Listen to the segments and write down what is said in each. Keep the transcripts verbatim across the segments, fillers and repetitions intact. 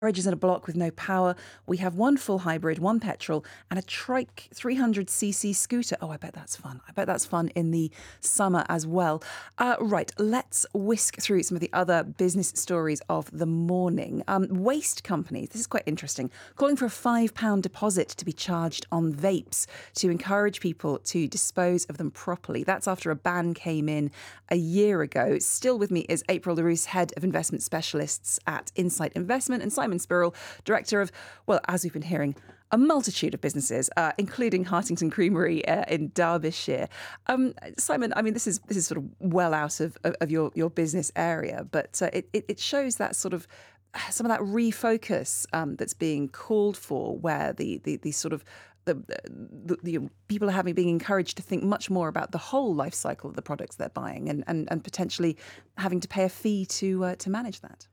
Garages in a block with no power. We have one full hybrid, one petrol, and a trike three hundred c c scooter. Oh, I bet that's fun. I bet that's fun in the summer as well. Uh, right, let's whisk through some of the other business stories of the morning. Um, waste companies, this is quite interesting, calling for a five pound deposit to be charged on vapes to encourage people to dispose of them properly. That's after a ban came in a year ago. Still with me is April LaRousse, Head of Investment Specialists at Insight Investment, and Simon Spurrell, Director of, well, as we've been hearing, a multitude of businesses, uh, including Hartington Creamery uh, in Derbyshire. Um, Simon, I mean, this is this is sort of well out of, of your, your business area, but uh, it, it shows that sort of some of that refocus um, that's being called for, where the the, the sort of the, the, the people are having being encouraged to think much more about the whole life cycle of the products they're buying, and and, and potentially having to pay a fee to uh, to manage that.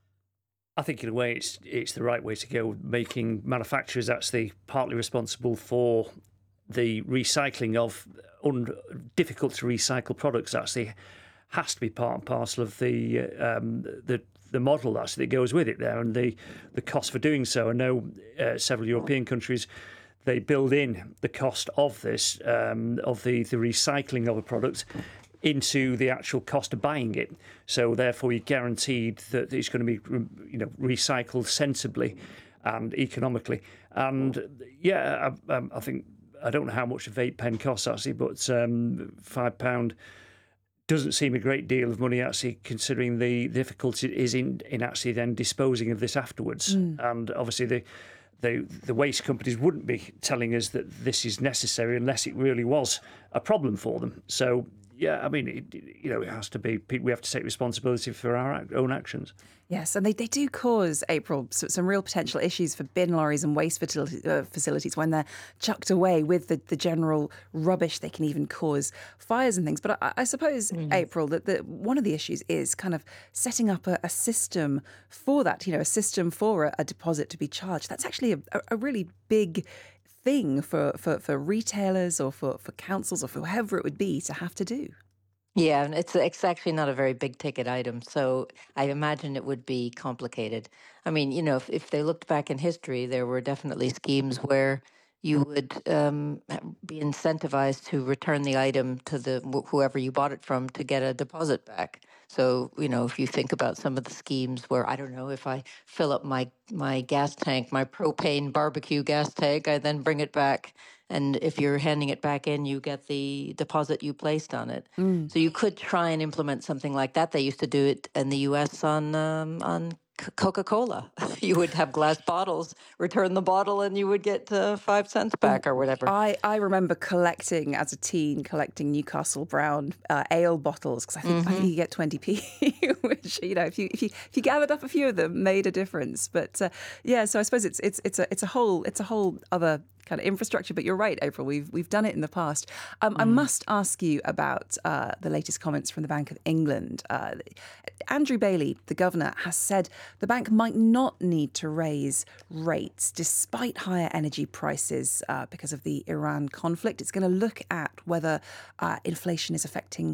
I think in a way it's it's the right way to go, making manufacturers actually partly responsible for the recycling of un- difficult to recycle products. Actually has to be part and parcel of the um, the the model actually that goes with it there, and the the cost for doing so. I know uh, several European countries, they build in the cost of this, um, of the, the recycling of a product into the actual cost of buying it. So therefore you're guaranteed that it's going to be, you know, recycled sensibly and economically. And yeah, I, I think, I don't know how much a vape pen costs actually, but um, five pound doesn't seem a great deal of money actually, considering the difficulty it is in, in actually then disposing of this afterwards. Mm. And obviously the The, the waste companies wouldn't be telling us that this is necessary unless it really was a problem for them. So, yeah, I mean, it, you know, it has to be, we have to take responsibility for our own actions. Yes, and they, they do cause, April, some real potential issues for bin lorries and waste facilities when they're chucked away with the, the general rubbish. They can even cause fires and things. But I, I suppose, mm-hmm. April, that the, one of the issues is kind of setting up a, a system for that, you know, a system for a, a deposit to be charged. That's actually a, a really big thing for, for, for retailers or for, for councils or for whoever it would be to have to do. Yeah, and it's it's actually not a very big ticket item, so I imagine it would be complicated. I mean, you know, if, if they looked back in history, there were definitely schemes where you would um, be incentivized to return the item to the wh- whoever you bought it from to get a deposit back. So, you know, if you think about some of the schemes where, I don't know, if I fill up my, my gas tank, my propane barbecue gas tank, I then bring it back. And if you're handing it back in, you get the deposit you placed on it. Mm. So you could try and implement something like that. They used to do it in the U S on um, on Coca-Cola. You would have glass bottles, return the bottle, and you would get uh, five cents back or whatever. I, I remember collecting, as a teen, collecting Newcastle Brown uh, ale bottles, because I think mm-hmm. I think you get twenty p, which, you know, if you if you if you gathered up a few of them, made a difference. But uh, yeah, so I suppose it's it's it's a it's a whole it's a whole other kind of infrastructure. But you're right, April. We've we've done it in the past. Um, mm. I must ask you about uh, the latest comments from the Bank of England. Uh, Andrew Bailey, the governor, has said the bank might not need to raise rates despite higher energy prices uh, because of the Iran conflict. It's going to look at whether uh, inflation is affecting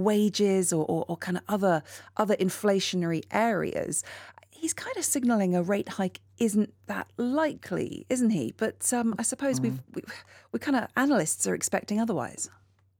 wages or, or, or kind of other other inflationary areas. He's kind of signalling a rate hike isn't that likely, isn't he? But um, I suppose mm. we've, we, we kind of analysts are expecting otherwise.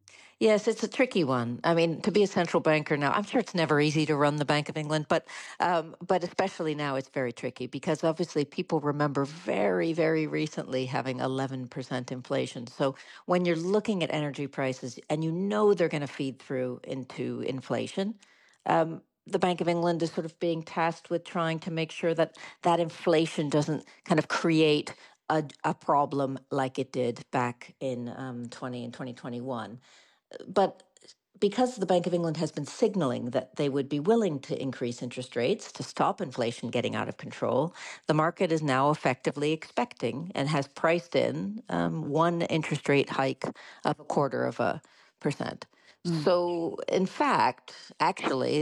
Yes, it's a tricky one. I mean, to be a central banker now, I'm sure it's never easy to run the Bank of England, but um, but especially now it's very tricky because obviously people remember very, very recently having eleven percent inflation. So when you're looking at energy prices and you know they're going to feed through into inflation, um, the Bank of England is sort of being tasked with trying to make sure that that inflation doesn't kind of create a, a problem like it did back in um, twenty and twenty twenty-one. But because the Bank of England has been signaling that they would be willing to increase interest rates to stop inflation getting out of control, the market is now effectively expecting and has priced in um, one interest rate hike of a quarter of a percent. Mm. So, in fact, actually,